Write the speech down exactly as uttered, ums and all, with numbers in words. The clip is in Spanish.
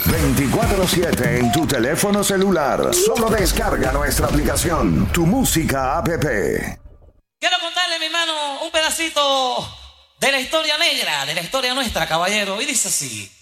veinticuatro siete en tu teléfono celular. Solo descarga nuestra aplicación, Tu Música app. Quiero contarle, mi hermano, un pedacito de la historia negra, de la historia nuestra, caballero. Y dice así.